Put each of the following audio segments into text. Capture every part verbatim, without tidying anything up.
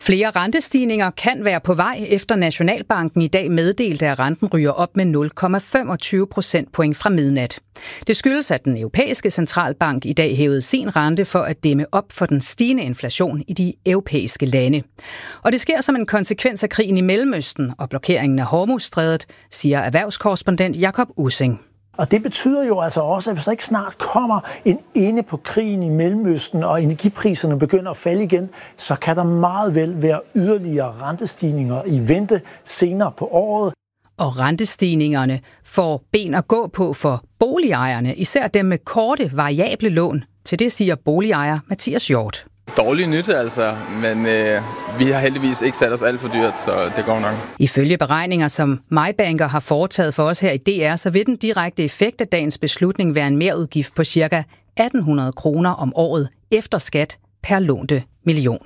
Flere rentestigninger kan være på vej, efter Nationalbanken i dag meddelte, at renten ryger op med nul komma femogtyve procentpoint fra midnat. Det skyldes, at den europæiske centralbank i dag hævede sin rente for at dæmme op for den stigende inflation i de europæiske lande. Og det sker som en konsekvens af krigen i Mellemøsten og blokeringen af Hormuzstrædet, siger erhvervskorrespondent Jakob Ussing. Og det betyder jo altså også, at hvis der ikke snart kommer en ende på krigen i Mellemøsten, og energipriserne begynder at falde igen, så kan der meget vel være yderligere rentestigninger i vente senere på året. Og rentestigningerne får ben at gå på for boligejerne, især dem med korte, variable lån. Til det siger boligejer Mathias Hjort. Dårlig nyt altså, men øh, vi har heldigvis ikke sat os alt for dyrt, så det går nok. Ifølge beregninger, som MyBanker har foretaget for os her i D R, så vil den direkte effekt af dagens beslutning være en merudgift på ca. atten hundrede kroner om året efter skat per lånte million.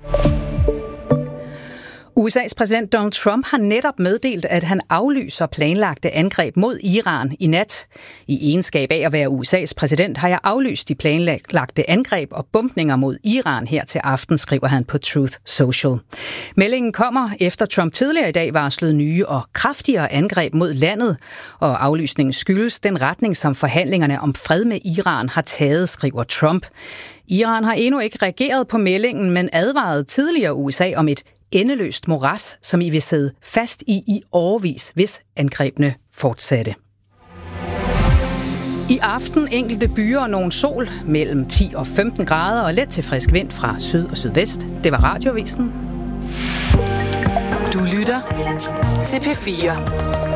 U S A's præsident Donald Trump har netop meddelt, at han aflyser planlagte angreb mod Iran i nat. I egenskab af at være U S A's præsident har jeg aflyst de planlagte angreb og bombninger mod Iran her til aften, skriver han på Truth Social. Meldingen kommer efter Trump tidligere i dag varslede nye og kraftigere angreb mod landet, og aflysningen skyldes den retning, som forhandlingerne om fred med Iran har taget, skriver Trump. Iran har endnu ikke reageret på meldingen, men advarede tidligere U S A om et endeløst moras, som I vil sidde fast i i årevis, hvis angrebene fortsatte. I aften enkelte byer og nogen sol mellem ti og femten grader og let til frisk vind fra syd og sydvest. Det var Radioavisen. Du lytter til P fire.